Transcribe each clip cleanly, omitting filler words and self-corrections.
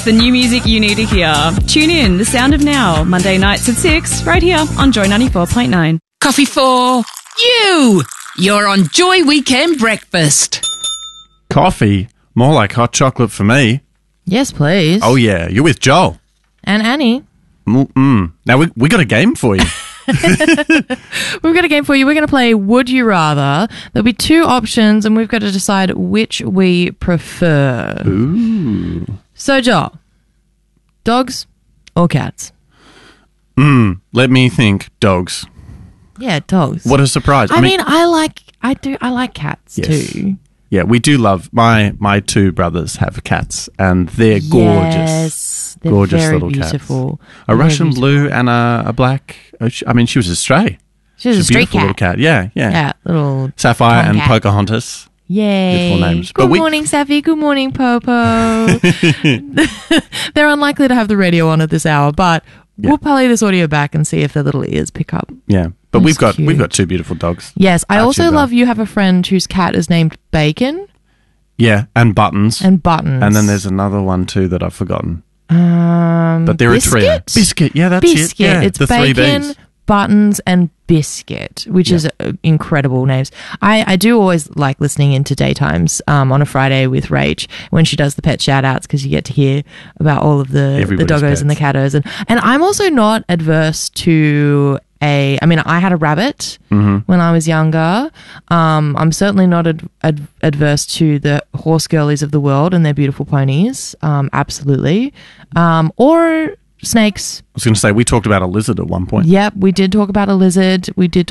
The new music you need to hear. Tune in The Sound of Now, Monday nights at 6, right here on Joy 94.9. Coffee for you. You're on Joy Weekend Breakfast. Coffee? More like hot chocolate for me. Yes, please. Oh, yeah. You're with Joel. And Annie. Now, we got a game for you. We've got a game for you. We're going to play Would You Rather. There'll be two options, and we've got to decide which we prefer. Ooh. So, Joel, dogs or cats? Let me think. Dogs. Yeah, dogs. What a surprise. I mean, I like cats too. Yeah, we do love my two brothers have cats, and they're gorgeous. Yes, they're gorgeous very little beautiful. cats. A Russian blue and a black. I mean, she was a stray. She was a street beautiful cat. little cat. Yeah. Yeah, little Sapphire and cat. Pocahontas. Yay. Beautiful names. Good morning, Safi. Good morning, Popo. They're unlikely to have the radio on at this hour, but we'll play this audio back and see if their little ears pick up. Yeah, but That's we've cute. got two beautiful dogs. Yes, I also Archie love you have a friend whose cat is named Bacon Yeah, and Buttons. and Buttons. And then there's another one too that I've forgotten. but They're a trio. Biscuit, yeah, that's it. Biscuit. Yeah, It's the three Bacon, Bs. Buttons, and Biscuit, which is incredible names. I do always like listening into Daytimes on a Friday with Rach when she does the pet shout outs, because you get to hear about all of the Everybody's doggos and the cattos. And I'm also not adverse to I had a rabbit when I was younger. I'm certainly not adverse to the horse girlies of the world and their beautiful ponies. Absolutely. Or snakes. I was going to say, we talked about a lizard at one point. Yep, we did talk about a lizard.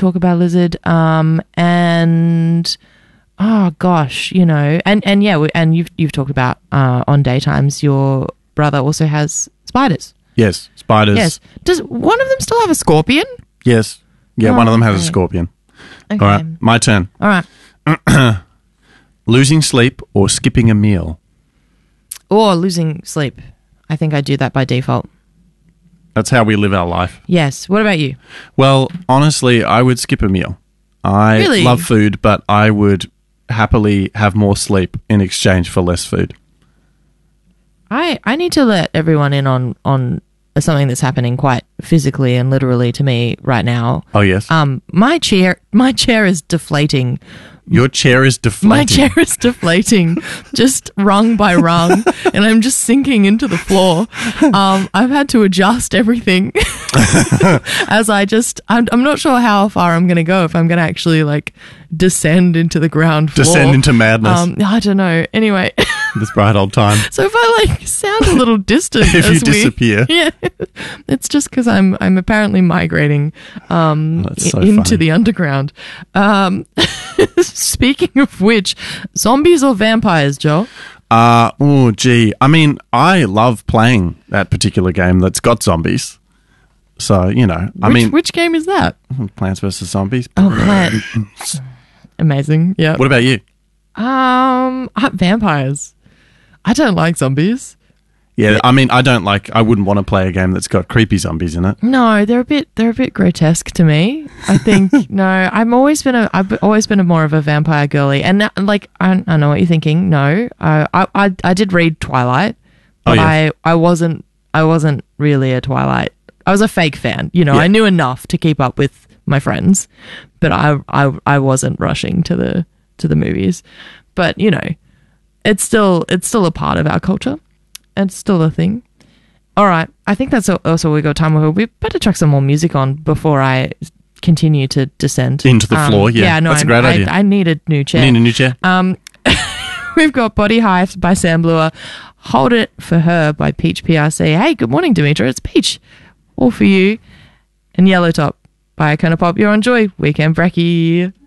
And oh gosh, and you've talked about on Daytimes, your brother also has spiders. Yes, spiders. Yes. Does one of them still have a scorpion? Yes. Yeah, one of them has a scorpion. Okay. All right, my turn. All right. Losing sleep or skipping a meal? Or losing sleep. I think I do that by default. That's how we live our life. Yes. What about you? Well, honestly, I would skip a meal. I Really? love food, but I would happily have more sleep in exchange for less food. I need to let everyone in on something that's happening quite physically and literally to me right now. Oh, yes? My chair is deflating. Your chair is deflating. My chair is deflating, just rung by rung, and I'm just sinking into the floor. I've had to adjust everything as I'm not sure how far I'm going to go, if I'm going to actually descend into the ground floor. Descend into madness. I don't know. Anyway. This bright old time. So if I sound a little distant, If you as we- disappear. yeah, it's just because I'm apparently migrating That's so into funny. the underground. Speaking of which, zombies or vampires, Joe? Oh, gee. I mean, I love playing that particular game that's got zombies. So, Which game is that? Plants vs. Zombies. Oh, plant. Amazing. Yeah. What about you? Vampires. I don't like zombies. Yeah, I mean, I wouldn't want to play a game that's got creepy zombies in it. No, they're a bit grotesque to me. I think no. I've always been a more of a vampire girly, and I know what you're thinking. No, I did read Twilight, but I wasn't really a Twilight. I was a fake fan. I knew enough to keep up with my friends, but I wasn't rushing to the movies. But it's still a part of our culture. It's still a thing. All right. I think that's also we got time for. We better chuck some more music on before I continue to descend. Into the floor, yeah. No, That's a great idea. I need a new chair. Need a new chair? We've got Body Hive by Sam Bluer. Hold It for Her by Peach PRC. Hey, good morning, Demetra. It's Peach. All for you. And Yellow Top by Icona Pop. You're on Joy Weekend Brekkie.